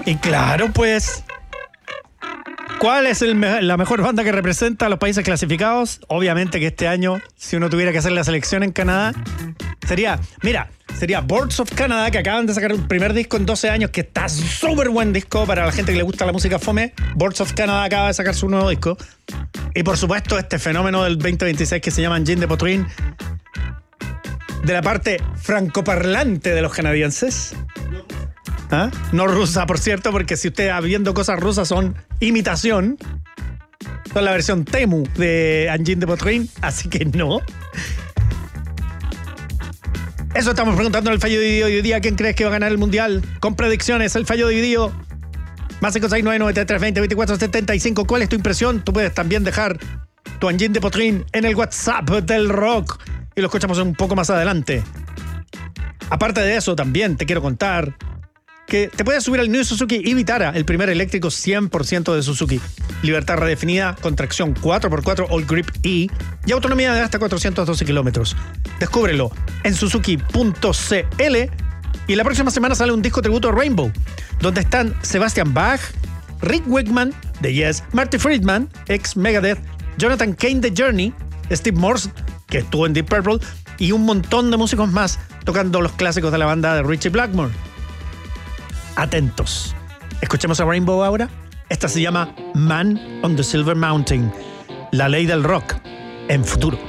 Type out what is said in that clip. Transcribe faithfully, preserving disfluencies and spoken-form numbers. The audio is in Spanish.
Y claro, pues, ¿cuál es el me- la mejor banda que representa a los países clasificados? Obviamente que este año, si uno tuviera que hacer la selección en Canadá, sería, mira, sería Boards of Canada, que acaban de sacar un primer disco en doce años, que está súper buen disco para la gente que le gusta la música fome. Boards of Canada acaba de sacar su nuevo disco. Y por supuesto, este fenómeno del veinte veintiséis que se llama Engine de Potrin, de la parte francoparlante de los canadienses. ¿Ah? No rusa, por cierto, porque si usted va viendo cosas rusas son imitación. Son la versión Temu de Engine de Potrin, así que no. Eso estamos preguntando en el fallo dividido. Hoy día, ¿quién crees que va a ganar el mundial? Con predicciones, el fallo dividido. Más cinco seis nueve nueve tres veinte veinticuatro setenta y cinco. ¿Cuál es tu impresión? Tú puedes también dejar tu Engine de Potrin en el WhatsApp del rock y lo escuchamos un poco más adelante. Aparte de eso, también te quiero contar que te puedes subir al New Suzuki e-Vitara, el primer eléctrico cien por ciento de Suzuki. Libertad redefinida, con tracción cuatro por cuatro All Grip E y autonomía de hasta cuatrocientos doce kilómetros. Descúbrelo en suzuki punto c l y la próxima semana sale un disco tributo a Rainbow, donde están Sebastian Bach, Rick Wakeman de Yes, Marty Friedman, ex Megadeth, Jonathan Cain de Journey, Steve Morse, que estuvo en Deep Purple, y un montón de músicos más tocando los clásicos de la banda de Richie Blackmore. Atentos. Escuchemos a Rainbow ahora. Esta se llama Man on the Silver Mountain, la ley del rock en Futuro.